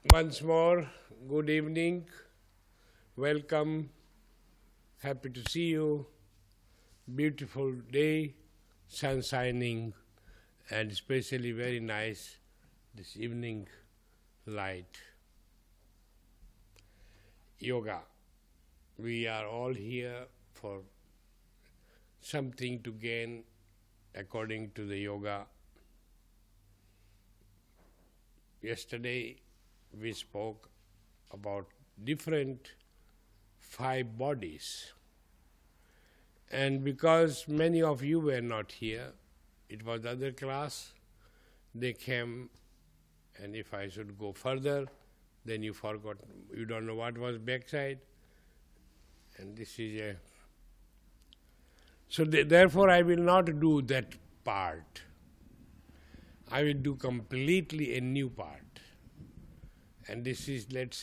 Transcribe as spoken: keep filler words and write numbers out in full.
Once more, good evening, welcome, happy to see you, beautiful day, sun shining, and especially very nice this evening light. Yoga. We are all here for something to gain according to the yoga. Yesterday we spoke about different five bodies. And because many of you were not here, it was the other class, they came, and if I should go further, then you forgot, you don't know what was backside. And this is a... So th- therefore I will not do that part. I will do completely a new part. And this is, let's